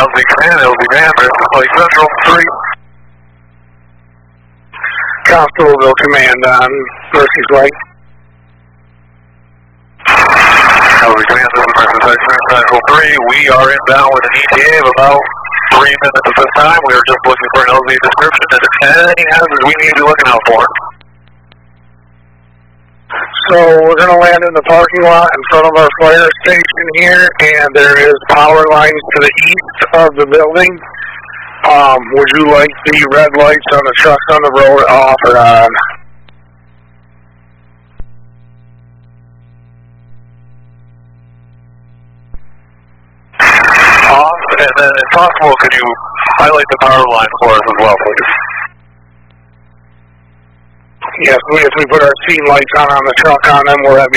LZ Command, LZ Van, Mercy Central 3. Constableville Command on Mercy's Lake. LZ Command, this is Mercy Central 3. We are inbound with an ETA of about 3 minutes at this time. We are just looking for an LZ description and any hazards we need to be looking out for. So we're going to land in the parking lot in front of our fire station here, and there is power lines to the east of the building. Would you like the red lights on the trucks on the road off or on? Off, and then if possible, could you highlight the power line for us as well, please? Yes, if we put our scene lights on the truck on them, will that be